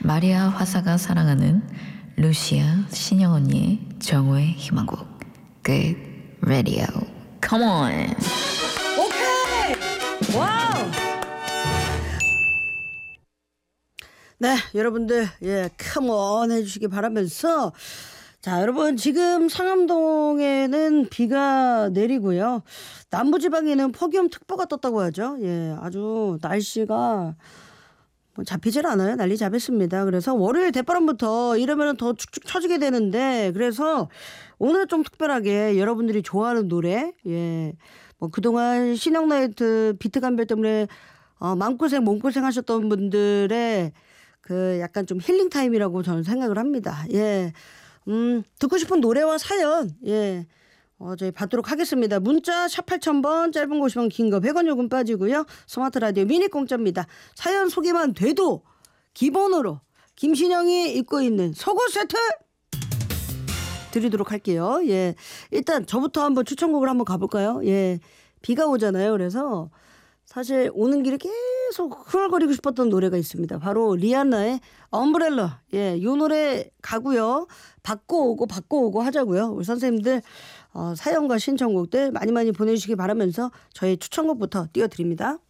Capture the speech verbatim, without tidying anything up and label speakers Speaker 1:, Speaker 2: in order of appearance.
Speaker 1: 마리아 화사가 사랑하는 루시아 신영 언니의 정오의 희망곡 Good Radio. Come on.
Speaker 2: 오케이. 와우. 네, 여러분들 예, 컴온 해주시기 바라면서 자, 여러분 지금 상암동에는 비가 내리고요. 남부지방에는 폭염특보가 떴다고 하죠. 예, 아주 날씨가 뭐 잡히질 않아요. 난리 잡혔습니다. 그래서 월요일 대바람부터 이러면 더 축축 처지게 되는데 그래서 오늘 좀 특별하게 여러분들이 좋아하는 노래 예, 뭐 그동안 신영나이트 비트감별 때문에 어, 마음고생 몸고생 하셨던 분들의 그 약간 좀 힐링 타임이라고 저는 생각을 합니다. 예. 음, 듣고 싶은 노래와 사연, 예. 어, 저희 받도록 하겠습니다. 문자 샵 팔천 번, 짧은 거 오십 원, 긴 거 백 원 요금 빠지고요. 스마트 라디오 미니 공짜입니다. 사연 소개만 돼도 기본으로 김신영이 입고 있는 속옷 세트 드리도록 할게요. 예. 일단 저부터 한번 추천곡을 한번 가볼까요? 예. 비가 오잖아요. 그래서 사실 오는 길에 계속 흥얼거리고 싶었던 노래가 있습니다. 바로 리안나의 엄브렐러. 예, 이 노래 가고요. 바꿔오고 바꿔오고 하자고요. 우리 선생님들 어, 사연과 신청곡들 많이 많이 보내주시기 바라면서 저희 추천곡부터 띄워드립니다.